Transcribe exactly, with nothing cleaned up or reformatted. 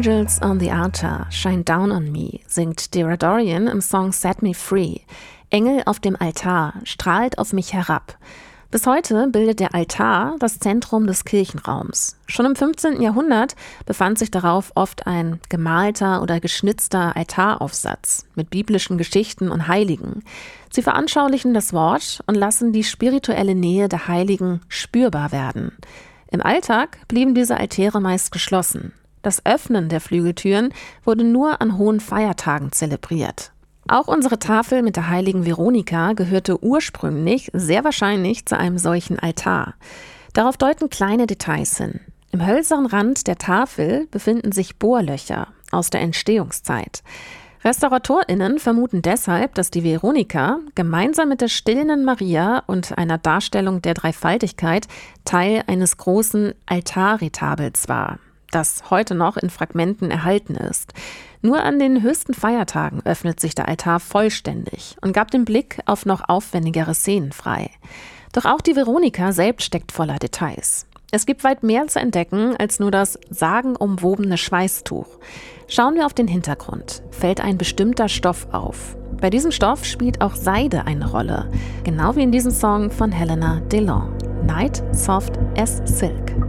Angels on the altar, shine down on me, singt Dara Dorian im Song Set Me Free. Engel auf dem Altar, strahlt auf mich herab. Bis heute bildet der Altar das Zentrum des Kirchenraums. Schon im fünfzehnten Jahrhundert befand sich darauf oft ein gemalter oder geschnitzter Altaraufsatz mit biblischen Geschichten und Heiligen. Sie veranschaulichen das Wort und lassen die spirituelle Nähe der Heiligen spürbar werden. Im Alltag blieben diese Altäre meist geschlossen. Das Öffnen der Flügeltüren wurde nur an hohen Feiertagen zelebriert. Auch unsere Tafel mit der heiligen Veronika gehörte ursprünglich sehr wahrscheinlich zu einem solchen Altar. Darauf deuten kleine Details hin. Im hölzernen Rand der Tafel befinden sich Bohrlöcher aus der Entstehungszeit. RestauratorInnen vermuten deshalb, dass die Veronika gemeinsam mit der stillenden Maria und einer Darstellung der Dreifaltigkeit Teil eines großen Altarretabels war, das heute noch in Fragmenten erhalten ist. Nur an den höchsten Feiertagen öffnet sich der Altar vollständig und gab den Blick auf noch aufwendigere Szenen frei. Doch auch die Veronika selbst steckt voller Details. Es gibt weit mehr zu entdecken als nur das sagenumwobene Schweißtuch. Schauen wir auf den Hintergrund, fällt ein bestimmter Stoff auf. Bei diesem Stoff spielt auch Seide eine Rolle, genau wie in diesem Song von Helena Delon, Night Soft as Silk.